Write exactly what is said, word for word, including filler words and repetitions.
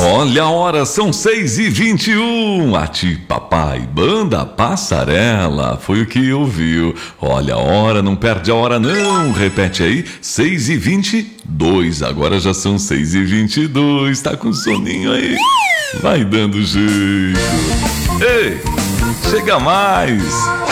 Olha a hora, são seis e vinte e um. Ati papai, banda passarela, foi o que ouviu. Olha a hora, não perde a hora não. Repete aí, seis e vinte e dois. Agora já são seis e vinte e dois. Tá com soninho aí? Vai dando jeito. Ei, chega mais.